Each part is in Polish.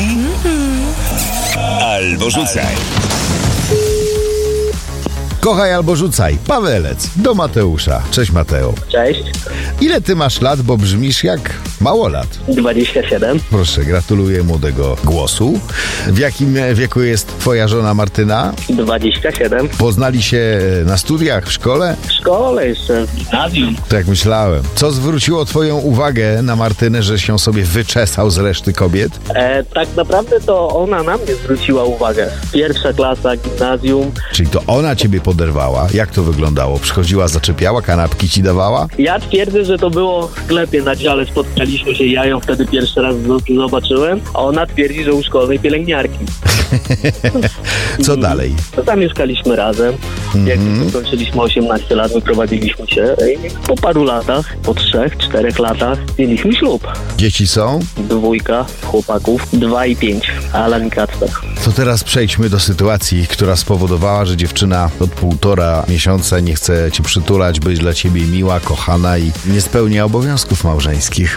Kochaj albo rzucaj. Kochaj albo rzucaj. Pawelec do Mateusza. Cześć Mateo. Cześć. Ile ty masz lat, bo brzmisz jak małolat? 27. Proszę, gratuluję młodego głosu. W jakim wieku jest twoja żona Martyna? 27. Poznali się na studiach, w szkole? W szkole jeszcze, w gimnazjum. Tak myślałem. Co zwróciło twoją uwagę na Martynę, że się sobie wyczesał z reszty kobiet? Tak naprawdę to ona na mnie zwróciła uwagę. Pierwsza klasa, gimnazjum. Czyli to ona ciebie poderwała? Jak to wyglądało? Przychodziła, zaczepiała, kanapki ci dawała? Ja twierdzę, że to było w sklepie na dziale. Spotkaliśmy się, ja ją wtedy pierwszy raz zobaczyłem, a ona twierdzi, że u szkolnej pielęgniarki. Co dalej? To zamieszkaliśmy razem. Jak skończyliśmy 18 lat, wyprowadziliśmy się i po paru latach, po 3-4 latach mieliśmy ślub. Dzieci są? 2 chłopaków, 2 i 5. Alan i Kacper. To teraz przejdźmy do sytuacji, która spowodowała, że dziewczyna od 1,5 miesiąca nie chce cię przytulać, być dla ciebie miła, kochana i nie spełnia obowiązków małżeńskich.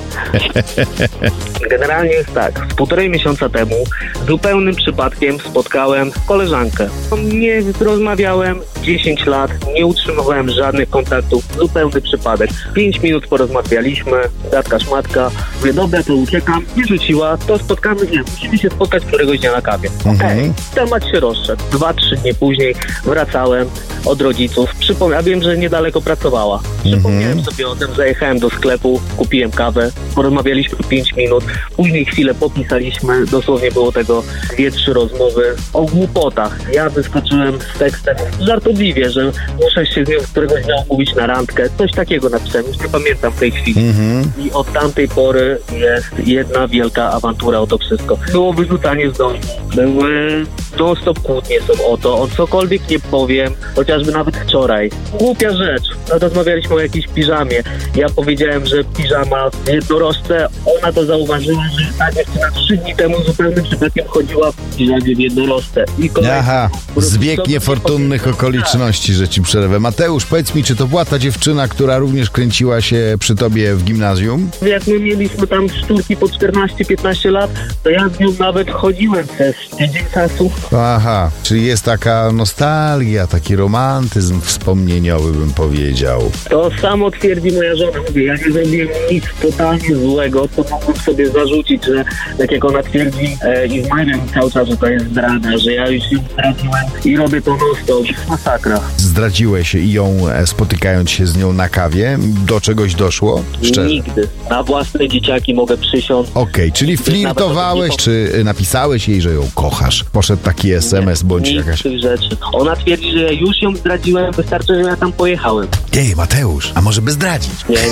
Generalnie jest tak, z 1,5 miesiąca temu zupełnym przypadkiem spotkałem koleżankę. Nie rozmawiałem 10 lat, nie utrzymywałem żadnych kontaktów, zupełny przypadek. 5 minut porozmawialiśmy, gadka szmatka, mówię, dobra, to uciekam, nie rzuciła, to spotkamy, nie, musimy się spotkać któregoś dnia na kawie. Okej, temat się rozszedł. 2-3 dni później wracałem od rodziców, ja wiem, że niedaleko pracowała. Przypomniałem sobie o tym, zajechałem do sklepu, kupiłem kawę, porozmawialiśmy 5 minut, później chwilę popisaliśmy, dosłownie było tego 2-3 rozmowy o głupotach. Ja wyskoczyłem z tekstem żartobliwie, że muszę się z nią któregoś dnia umówić na randkę. Coś takiego napisałem, już nie pamiętam w tej chwili. I od tamtej pory jest jedna wielka awantura o to wszystko. Było wyrzucanie z domu, były non-stop kłótnie są o to, o cokolwiek nie powiem, chociażby nawet wczoraj. Głupia rzecz. Rozmawialiśmy o jakiejś piżamie. Ja powiedziałem, że piżama w jednorożce, ona to zauważyła, że ta dziewczyna 3 dni temu zupełnym przypadkiem chodziła w piżamie w jednorożce. Aha, zbieg niefortunnych okoliczności, że ci przerwę. Mateusz, powiedz mi, czy to była ta dziewczyna, która również kręciła się przy tobie w gimnazjum? Jak my mieliśmy tam sztuki po 14-15 lat, to ja z nią nawet chodziłem przez tydzień czasu. Aha, czyli jest taka nostalgia, taki romantyzm wspomnieniowy, bym powiedział. To samo twierdzi moja żona. Mówię, ja nie zrobiłem nic totalnie złego, co mogłem sobie zarzucić, że tak jak ona twierdzi i wmawiam cały czas, że to jest zdrada, że ja już ją zdradziłem i robię to non-stop. Masakra. Zdradziłeś i ją, spotykając się z nią na kawie? Do czegoś doszło? Szczerze. Nigdy. Na własne dzieciaki mogę przysiąc. Okej, czyli flirtowałeś, czy napisałeś jej, że ją kochasz? Poszedł taki SMS bądź nic jakaś... z tych rzeczy. Ona twierdzi, że ja już ją zdradziłem, wystarczy, że ja tam pojechałem. Ej, Mateusz, a może by zdradzić?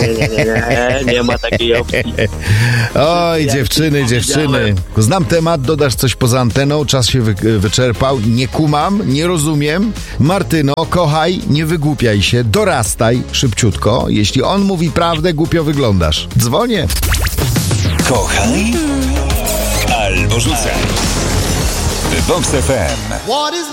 Nie ma takiej opcji. Oj, dziewczyny. Znam temat, dodasz coś poza anteną, czas się wyczerpał. Nie kumam, nie rozumiem. Martyno, kochaj, nie wygłupiaj się, dorastaj szybciutko. Jeśli on mówi prawdę, głupio wyglądasz. Dzwonię. Kochaj albo rzucaj. Vox FM.